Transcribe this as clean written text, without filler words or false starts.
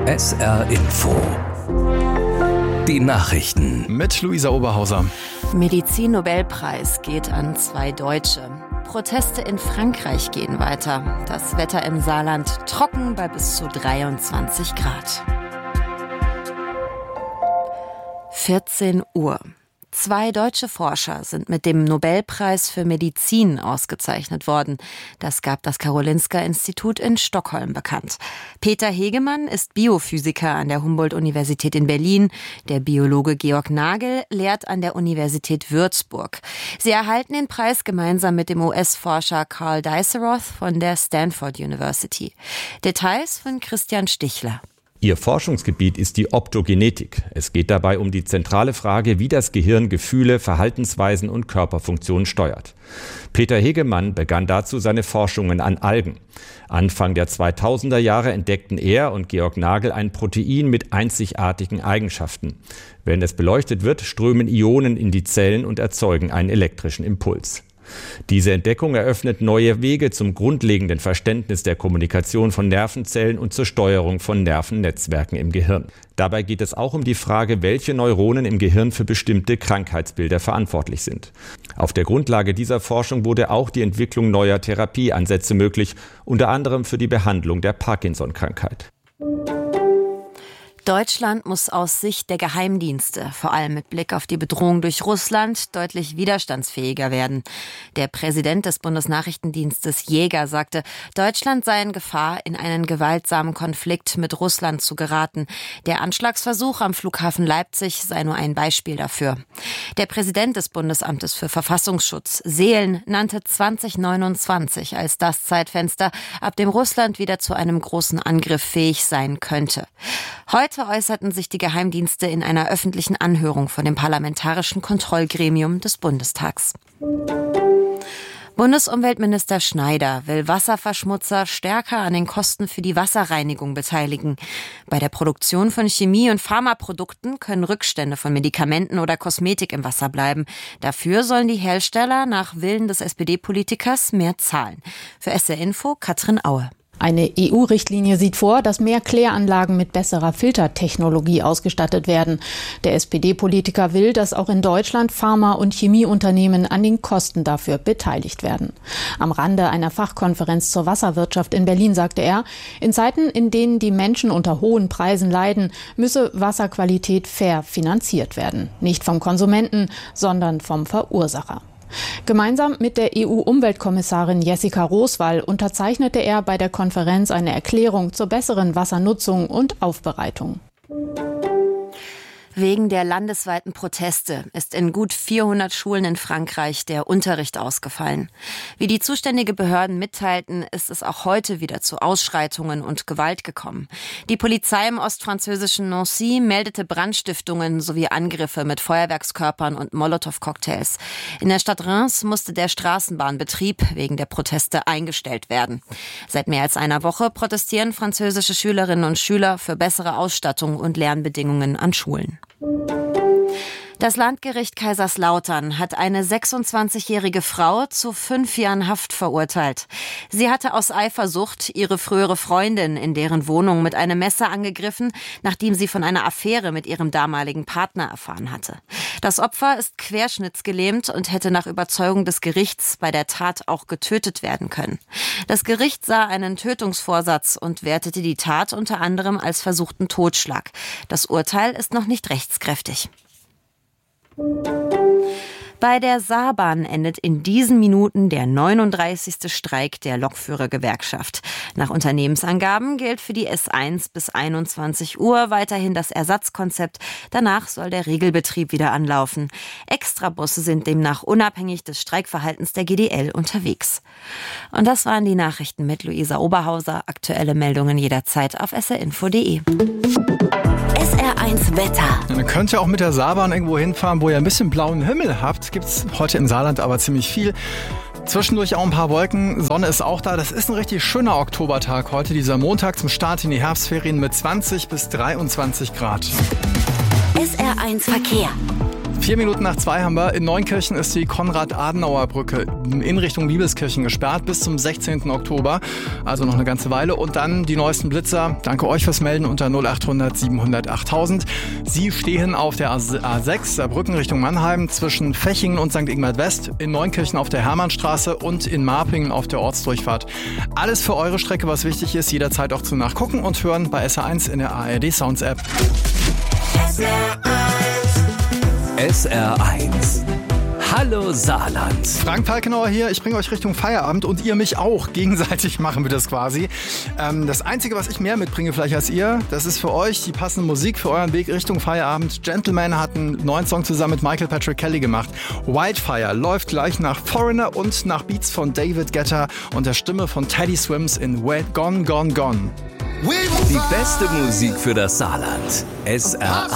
SR Info. Die Nachrichten. Mit Luisa Oberhauser. Medizin-Nobelpreis geht an 2 Deutsche. Proteste in Frankreich gehen weiter. Das Wetter im Saarland trocken bei bis zu 23 Grad. 14 Uhr. 2 deutsche Forscher sind mit dem Nobelpreis für Medizin ausgezeichnet worden. Das gab das Karolinska-Institut in Stockholm bekannt. Peter Hegemann ist Biophysiker an der Humboldt-Universität in Berlin. Der Biologe Georg Nagel lehrt an der Universität Würzburg. Sie erhalten den Preis gemeinsam mit dem US-Forscher Carl Diceroth von der Stanford University. Details von Christian Stichler. Ihr Forschungsgebiet ist die Optogenetik. Es geht dabei um die zentrale Frage, wie das Gehirn Gefühle, Verhaltensweisen und Körperfunktionen steuert. Peter Hegemann begann dazu seine Forschungen an Algen. Anfang der 2000er Jahre entdeckten er und Georg Nagel ein Protein mit einzigartigen Eigenschaften. Wenn es beleuchtet wird, strömen Ionen in die Zellen und erzeugen einen elektrischen Impuls. Diese Entdeckung eröffnet neue Wege zum grundlegenden Verständnis der Kommunikation von Nervenzellen und zur Steuerung von Nervennetzwerken im Gehirn. Dabei geht es auch um die Frage, welche Neuronen im Gehirn für bestimmte Krankheitsbilder verantwortlich sind. Auf der Grundlage dieser Forschung wurde auch die Entwicklung neuer Therapieansätze möglich, unter anderem für die Behandlung der Parkinson-Krankheit. Deutschland muss aus Sicht der Geheimdienste, vor allem mit Blick auf die Bedrohung durch Russland, deutlich widerstandsfähiger werden. Der Präsident des Bundesnachrichtendienstes Jäger sagte, Deutschland sei in Gefahr, in einen gewaltsamen Konflikt mit Russland zu geraten. Der Anschlagsversuch am Flughafen Leipzig sei nur ein Beispiel dafür. Der Präsident des Bundesamtes für Verfassungsschutz, Seelen, nannte 2029 als das Zeitfenster, ab dem Russland wieder zu einem großen Angriff fähig sein könnte. Heute äußerten sich die Geheimdienste in einer öffentlichen Anhörung vor dem Parlamentarischen Kontrollgremium des Bundestags. Bundesumweltminister Schneider will Wasserverschmutzer stärker an den Kosten für die Wasserreinigung beteiligen. Bei der Produktion von Chemie- und Pharmaprodukten können Rückstände von Medikamenten oder Kosmetik im Wasser bleiben. Dafür sollen die Hersteller nach Willen des SPD-Politikers mehr zahlen. Für SR Info Katrin Aue. Eine EU-Richtlinie sieht vor, dass mehr Kläranlagen mit besserer Filtertechnologie ausgestattet werden. Der SPD-Politiker will, dass auch in Deutschland Pharma- und Chemieunternehmen an den Kosten dafür beteiligt werden. Am Rande einer Fachkonferenz zur Wasserwirtschaft in Berlin sagte er, in Zeiten, in denen die Menschen unter hohen Preisen leiden, müsse Wasserqualität fair finanziert werden. Nicht vom Konsumenten, sondern vom Verursacher. Gemeinsam mit der EU-Umweltkommissarin Jessica Roswall unterzeichnete er bei der Konferenz eine Erklärung zur besseren Wassernutzung und Aufbereitung. Wegen der landesweiten Proteste ist in gut 400 Schulen in Frankreich der Unterricht ausgefallen. Wie die zuständigen Behörden mitteilten, ist es auch heute wieder zu Ausschreitungen und Gewalt gekommen. Die Polizei im ostfranzösischen Nancy meldete Brandstiftungen sowie Angriffe mit Feuerwerkskörpern und Molotow-Cocktails. In der Stadt Reims musste der Straßenbahnbetrieb wegen der Proteste eingestellt werden. Seit mehr als einer Woche protestieren französische Schülerinnen und Schüler für bessere Ausstattung und Lernbedingungen an Schulen. Das Landgericht Kaiserslautern hat eine 26-jährige Frau zu 5 Jahren Haft verurteilt. Sie hatte aus Eifersucht ihre frühere Freundin in deren Wohnung mit einem Messer angegriffen, nachdem sie von einer Affäre mit ihrem damaligen Partner erfahren hatte. Das Opfer ist querschnittsgelähmt und hätte nach Überzeugung des Gerichts bei der Tat auch getötet werden können. Das Gericht sah einen Tötungsvorsatz und wertete die Tat unter anderem als versuchten Totschlag. Das Urteil ist noch nicht rechtskräftig. Bei der Saarbahn endet in diesen Minuten der 39. Streik der Lokführergewerkschaft. Nach Unternehmensangaben gilt für die S1 bis 21 Uhr weiterhin das Ersatzkonzept. Danach soll der Regelbetrieb wieder anlaufen. Extrabusse sind demnach unabhängig des Streikverhaltens der GDL unterwegs. Und das waren die Nachrichten mit Luisa Oberhauser. Aktuelle Meldungen jederzeit auf srinfo.de. SR1 Wetter. Ihr könnt ja auch mit der Saarbahn irgendwo hinfahren, wo ihr ein bisschen blauen Himmel habt. Gibt's heute im Saarland aber ziemlich viel. Zwischendurch auch ein paar Wolken, Sonne ist auch da. Das ist ein richtig schöner Oktobertag heute, dieser Montag zum Start in die Herbstferien mit 20 bis 23 Grad. SR1 Verkehr. 4 Minuten nach 2 haben wir. In Neunkirchen ist die Konrad-Adenauer-Brücke in Richtung Liebeskirchen gesperrt bis zum 16. Oktober. Also noch eine ganze Weile. Und dann die neuesten Blitzer. Danke euch fürs Melden unter 0800 700 8000. Sie stehen auf der A6, Saarbrücken Richtung Mannheim, zwischen Fechingen und St. Ingbert West, in Neunkirchen auf der Hermannstraße und in Marpingen auf der Ortsdurchfahrt. Alles für eure Strecke, was wichtig ist, jederzeit auch zu nachgucken und hören bei SR1 in der ARD Sounds App. SR1. Hallo Saarland. Frank Falkenauer hier, ich bringe euch Richtung Feierabend und ihr mich auch. Gegenseitig machen wir das quasi. Das Einzige, was ich mehr mitbringe vielleicht als ihr, das ist für euch die passende Musik für euren Weg Richtung Feierabend. Gentleman hat einen neuen Song zusammen mit Michael Patrick Kelly gemacht. Wildfire läuft gleich nach Foreigner und nach Beats von David Guetta und der Stimme von Teddy Swims in Gone, Gone, Gone. Die beste Musik für das Saarland. SR1.